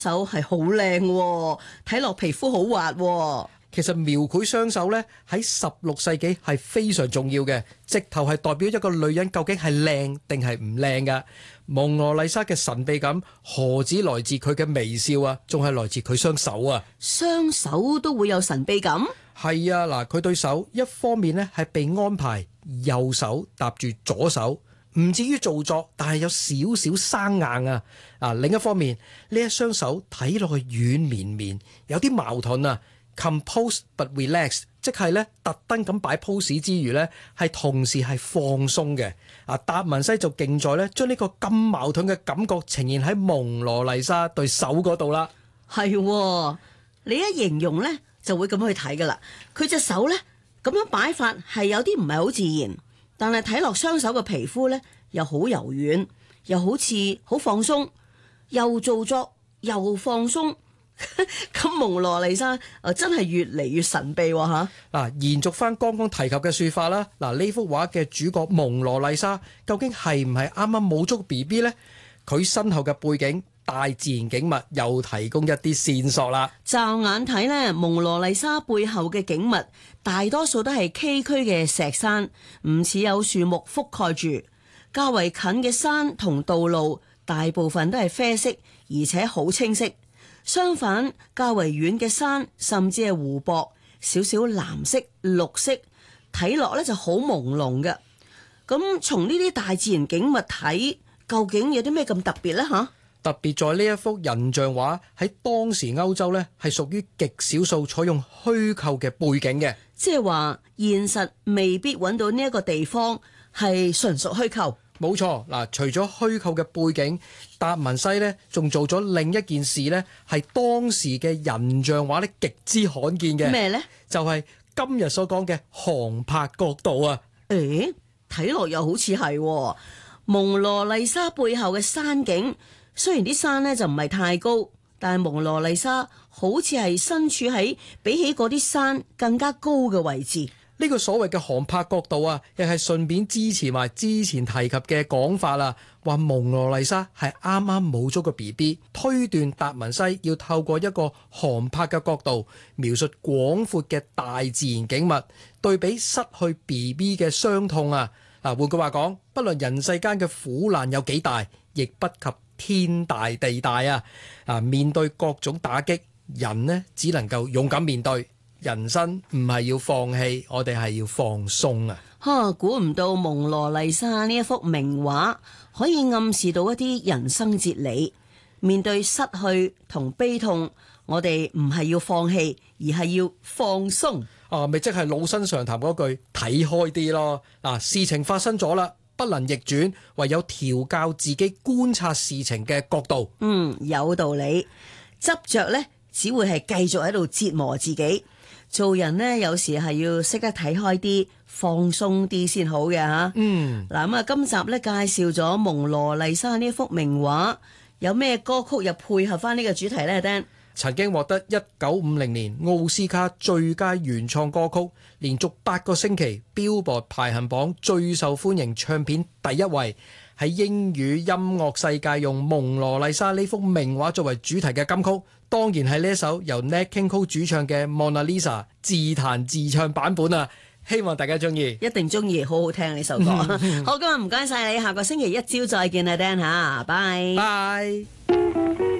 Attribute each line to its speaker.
Speaker 1: 手係好靚，睇落皮膚好滑喎。
Speaker 2: 其實描繪雙手咧喺16世紀係非常重要嘅，直頭係代表一個女人究竟係靚定係唔靚噶。蒙羅麗莎嘅神秘感何止來自佢嘅微笑啊，仲係來自佢雙手啊。
Speaker 1: 雙手都會有神秘感？
Speaker 2: 係啊，嗱，佢對手一方面咧係被安排右手搭住左手，唔至於做作，但係有少少生硬啊。另一方面呢一雙手睇落去軟綿綿，有啲矛盾啊。Compose but relax， 即係咧特登咁擺 pose 之餘咧，係同時係放鬆嘅。達文西就勁在咧將呢個咁矛盾嘅感覺呈現喺蒙羅麗莎對手嗰度啦。
Speaker 1: 係，你一形容咧就會咁去睇噶啦。佢隻手咧咁樣擺法係有啲唔係好自然，但係睇落雙手嘅皮膚咧又好柔軟，又好似好放鬆，又做作又放鬆。咁蒙羅麗莎真係越嚟越神秘喎吓。
Speaker 2: 延續翻剛剛提及嘅說法啦，呢幅畫嘅主角蒙羅麗莎究竟係唔係啱啱冇咗個 BB 呢？佢身後嘅背景大自然景物又提供一啲線索啦。
Speaker 1: 驟眼睇呢，蒙羅麗莎背後嘅景物大多數都係崎嶇嘅石山，唔似有樹木覆蓋住。較為近嘅山同道路大部分都係啡色，而且好清晰。相反，較為遠嘅山甚至係湖泊，少少藍色、綠色，睇落咧就好朦朧嘅。咁從呢啲大自然景物睇，究竟有啲咩咁特別呢？吓，
Speaker 2: 特別在呢一幅人像畫喺當時歐洲咧係屬於極少數採用虛構嘅背景嘅，
Speaker 1: 即係話現實未必揾到呢一個地方係純屬虛構。
Speaker 2: 冇錯，除咗虛構嘅背景，達文西呢仲做咗另一件事呢，係當時嘅人像畫呢極之罕見嘅。
Speaker 1: 咩呢？
Speaker 2: 就係今日所講嘅航拍角度啊！
Speaker 1: 睇落又好似係蒙羅麗莎背後嘅山景，雖然啲山呢就唔係太高，但係蒙羅麗莎好似係身處喺比起嗰啲山更加高嘅位置。
Speaker 2: 呢個所謂嘅航拍角度啊，亦係順便支持埋之前提及嘅講法啦，話蒙羅麗莎係啱啱冇咗個 BB， 推斷達文西要透過一個航拍嘅角度描述廣闊嘅大自然景物，對比失去 BB 嘅傷痛啊。換句話講，不論人世間嘅苦難有幾大，亦不及天大地大啊！面對各種打擊，人呢只能夠勇敢面對。人生唔係要放棄，我哋係要放鬆啊！
Speaker 1: 估唔到蒙羅麗莎呢一幅名畫可以暗示到一啲人生哲理。面對失去同悲痛，我哋唔係要放棄，而係要放鬆。
Speaker 2: 咪即係老生常談嗰句睇開啲咯。事情發生咗啦，不能逆轉，唯有調教自己觀察事情嘅角度。
Speaker 1: 有道理。執着呢，只會係繼續喺度折磨自己。做人呢，有時係要識得睇開啲，放鬆啲先好嘅吓。今集呢，介紹咗蒙羅麗莎呢幅名畫，有咩歌曲又配合翻呢個主題呢？Dan
Speaker 2: 曾經獲得1950年奧斯卡最佳原創歌曲，連續8個星期 Billboard 排行榜最受歡迎唱片第一位。喺英語音樂世界用蒙羅麗莎呢幅名畫作為主題嘅金曲，當然係呢一首由 Nat King Cole 主唱嘅 Mona Lisa 自彈自唱版本啊！希望大家中意，
Speaker 1: 一定中意，好好聽呢首歌。好，今日唔該晒你，下個星期一朝再見啊，Dan 吓，拜拜。